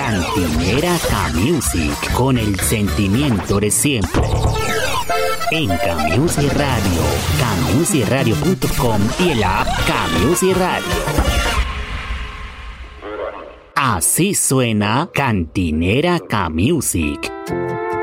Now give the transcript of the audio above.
Cantinera K-Music, con el sentimiento de siempre. En K-Music Radio, kmusicradio.com y el app K-Music Radio. Así suena Cantinera K-Music.